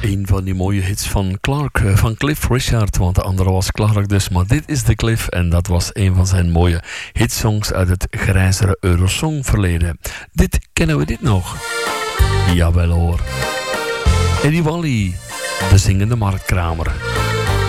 Een van die mooie hits van Clark, van Cliff Richard, want de andere was Clark dus. Maar dit is de Cliff en dat was een van zijn mooie hitsongs uit het grijzere Eurosong-verleden. Kennen we dit nog? Jawel hoor. Eddie Wally, de zingende marktkramer.